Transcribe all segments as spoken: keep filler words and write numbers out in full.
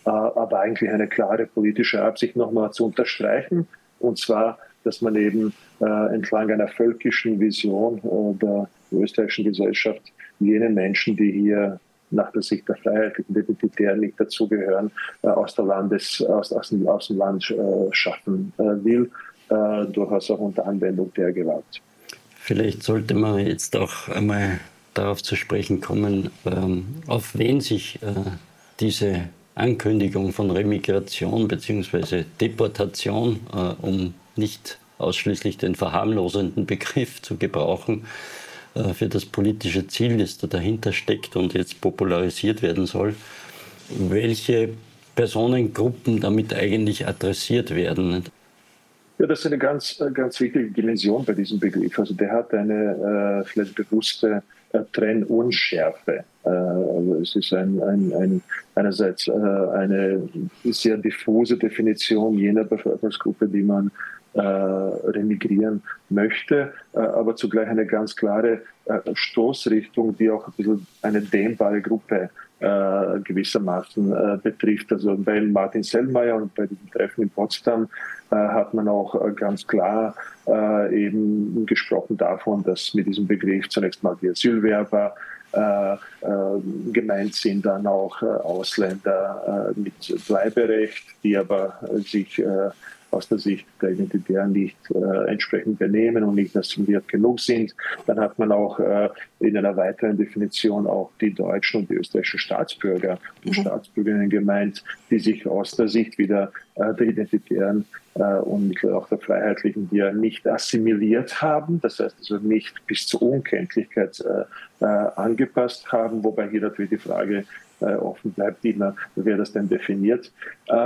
aber eigentlich eine klare politische Absicht nochmal zu unterstreichen, und zwar, dass man eben äh, entlang einer völkischen Vision äh, der österreichischen Gesellschaft jene Menschen, die hier nach der Sicht der freiheitlichen Identitären nicht dazugehören, äh, aus, der Landes, aus, aus, dem, aus dem Land äh, schaffen äh, will, äh, durchaus auch unter Anwendung der Gewalt. Vielleicht sollte man jetzt auch einmal darauf zu sprechen kommen, ähm, auf wen sich äh, diese Ankündigung von Remigration bzw. Deportation, äh, um nicht ausschließlich den verharmlosenden Begriff zu gebrauchen, äh, für das politische Ziel, das da dahinter steckt und jetzt popularisiert werden soll, welche Personengruppen damit eigentlich adressiert werden. Ja, das ist eine ganz, ganz wichtige Dimension bei diesem Begriff. Also der hat eine äh, vielleicht bewusste äh, Trennunschärfe. Äh, also es ist ein, ein, ein, einerseits äh, eine sehr diffuse Definition jener Bevölkerungsgruppe, die man äh, remigrieren möchte, äh, aber zugleich eine ganz klare äh, Stoßrichtung, die auch ein bisschen eine dehnbare Gruppe äh, gewissermaßen äh, betrifft. Also bei Martin Sellmayr und bei diesem Treffen in Potsdam äh, hat man auch äh, ganz klar äh, eben gesprochen davon, dass mit diesem Begriff zunächst mal die Asylwerber äh, äh, gemeint sind, dann auch äh, Ausländer äh, mit Bleiberecht, die aber äh, sich äh, aus der Sicht der Identitären nicht äh, entsprechend benehmen und nicht assimiliert genug sind. Dann hat man auch äh, in einer weiteren Definition auch die deutschen und die österreichischen Staatsbürger und mhm. Staatsbürgerinnen gemeint, die sich aus der Sicht wieder äh, der Identitären äh, und auch der Freiheitlichen hier nicht assimiliert haben, das heißt also nicht bis zur Unkenntlichkeit äh, äh, angepasst haben, wobei hier natürlich die Frage Äh, offen bleibt immer, wer das denn definiert. Äh,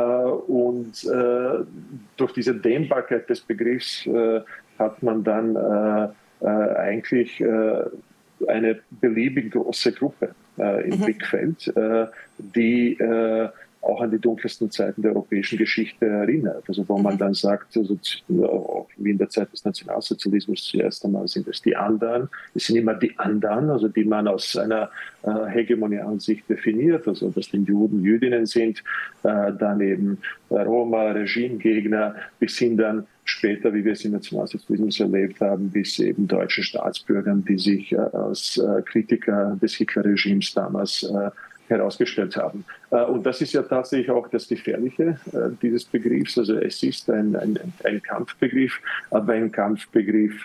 und äh, durch diese Dehnbarkeit des Begriffs äh, hat man dann äh, äh, eigentlich äh, eine beliebig große Gruppe äh, im mhm. Blickfeld, äh, die äh, auch an die dunkelsten Zeiten der europäischen Geschichte erinnert. Also wo man dann sagt, also, wie in der Zeit des Nationalsozialismus zuerst einmal sind es die anderen. Es sind immer die anderen, also die man aus einer äh, hegemonialen Sicht definiert, also dass die Juden Jüdinnen sind, äh, dann eben Roma, Regimegegner, bis hin dann später, wie wir es im Nationalsozialismus erlebt haben, bis eben deutschen Staatsbürgern, die sich äh, als äh, Kritiker des Hitlerregimes damals äh, herausgestellt haben. Und das ist ja tatsächlich auch das Gefährliche dieses Begriffs. Also es ist ein, ein, ein Kampfbegriff, aber ein Kampfbegriff,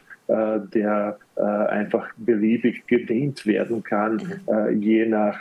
der einfach beliebig gedehnt werden kann, je nach,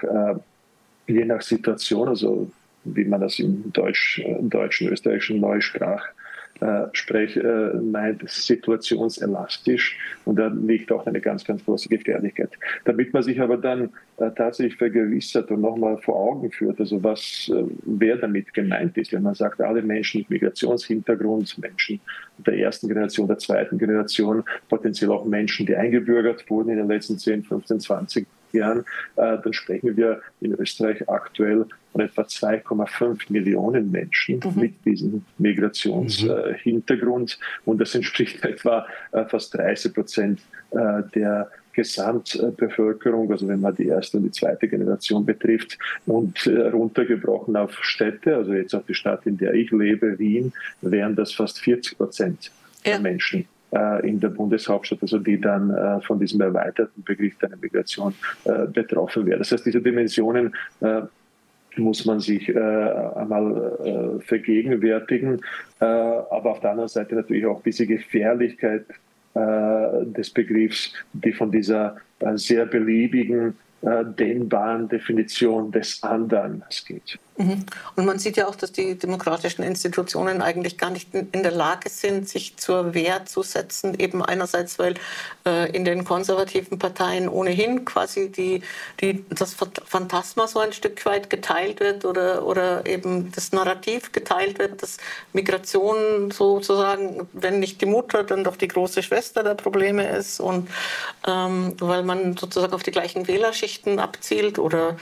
je nach Situation, also wie man das im Deutsch, deutschen, österreichischen Neusprach Äh, Sprech äh, meint, situationselastisch, und da liegt auch eine ganz, ganz große Gefährlichkeit. Damit man sich aber dann äh, tatsächlich vergewissert und nochmal vor Augen führt, also was, äh, wer damit gemeint ist, wenn man sagt, alle Menschen mit Migrationshintergrund, Menschen der ersten Generation, der zweiten Generation, potenziell auch Menschen, die eingebürgert wurden in den letzten zehn, fünfzehn, zwanzig Jahren, äh, dann sprechen wir in Österreich aktuell von etwa zwei Komma fünf Millionen Menschen mhm. mit diesem Migrationshintergrund. Mhm. Äh, und das entspricht etwa äh, fast dreißig Prozent äh, der Gesamtbevölkerung, also wenn man die erste und die zweite Generation betrifft, und äh, runtergebrochen auf Städte, also jetzt auf die Stadt, in der ich lebe, Wien, wären das fast vierzig Prozent ja. der Menschen in der Bundeshauptstadt, also die dann äh, von diesem erweiterten Begriff der Migration äh, betroffen wäre. Das heißt, diese Dimensionen äh, muss man sich äh, einmal äh, vergegenwärtigen, äh, aber auf der anderen Seite natürlich auch diese Gefährlichkeit äh, des Begriffs, die von dieser äh, sehr beliebigen, äh, dehnbaren Definition des anderen geht. Und man sieht ja auch, dass die demokratischen Institutionen eigentlich gar nicht in der Lage sind, sich zur Wehr zu setzen. Eben einerseits, weil äh, in den konservativen Parteien ohnehin quasi die, die, das Phantasma so ein Stück weit geteilt wird oder, oder eben das Narrativ geteilt wird, dass Migration sozusagen, wenn nicht die Mutter, dann doch die große Schwester der Probleme ist. Und ähm, weil man sozusagen auf die gleichen Wählerschichten abzielt oder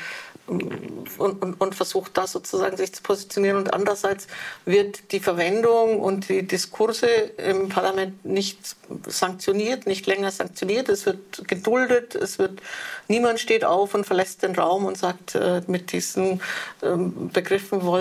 Und, und, und versucht da sozusagen sich zu positionieren. Und andererseits wird die Verwendung und die Diskurse im Parlament nicht sanktioniert, nicht länger sanktioniert. Es wird geduldet, es wird, niemand steht auf und verlässt den Raum und sagt, äh, mit diesen ähm, Begriffen wollen